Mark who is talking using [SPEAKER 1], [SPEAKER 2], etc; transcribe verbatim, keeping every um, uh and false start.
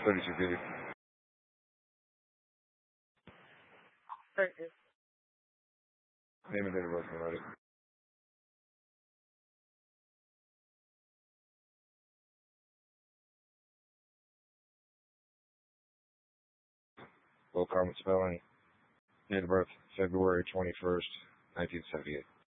[SPEAKER 1] thirty-two fifty.
[SPEAKER 2] Thank you.
[SPEAKER 1] Name and date of birth, when ready. Low common spelling. Date of birth, February twenty-first, nineteen seventy-eight.